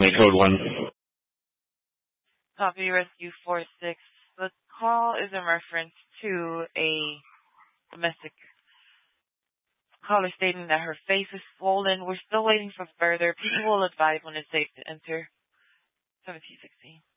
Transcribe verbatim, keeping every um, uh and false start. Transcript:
May code one. Copy Rescue four six. The call is in reference to a domestic caller stating that her face is swollen. We're still waiting for further. People will advise when it's safe to enter. seventeen sixteen.